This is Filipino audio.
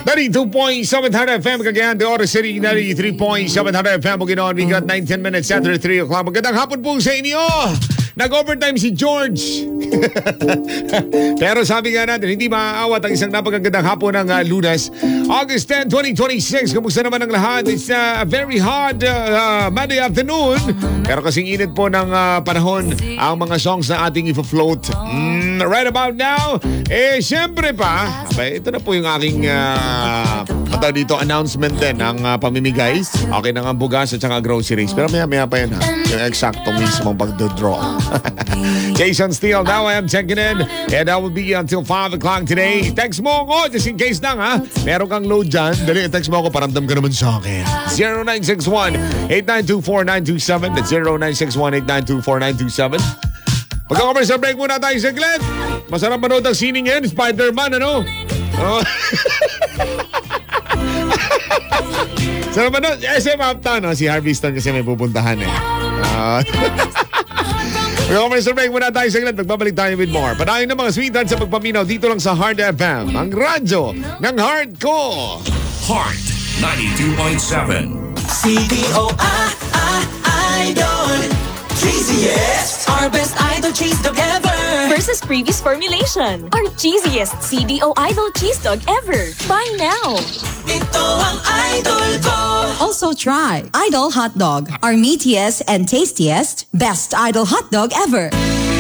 32.700 FM Cagayan de Oro City, 93.700 FM Bukidnon. We got 19 minutes after 3 o'clock. Magandang hapon po sa inyo. Nag-overtime si George. Pero sabi nga natin, hindi maaawat ang isang napakagandang hapon ng Lunes, August 10, 2026. Kamusta naman ang lahat? It's a very hot Monday afternoon. Pero kasing init po ng panahon ang mga songs na ating i-float. Right about now, syempre pa, ito na po yung aking dito announcement din ng pamimigay. Okay na nga bugas at saka groceries. Pero maya pa yan ha. Yung eksaktong mismong pagdodraw. Jason Steele, now I am checking in. And that will be until 5 o'clock today. Text mo ako, just in case lang ha. Meron kang load dyan. Dali, text mo ako, paramdam ka naman sa akin. 0961-892-4927. That's 0961-892-4927. Pagka-commercial break muna tayo saglit. Masarap manood ang sining yan. Spider-Man, ano? Oh. Sarap manood. SM Uptown, no? Si Harvey Stone kasi may pupuntahan eh. Pagka-commercial break muna tayo saglit. Magbabalik tayo with more. Panahin ng mga sweetan sa pagpaminaw dito lang sa Heart FM. Ang radyo ng heart ko. Heart 92.7. Idol. Cheesiest! Our best idol cheese dog ever! Versus previous formulation. Our cheesiest CDO Idol cheese dog ever. Buy now! Ito ang idol ko! Also try Idol Hot Dog, our meatiest and tastiest best Idol hot dog ever.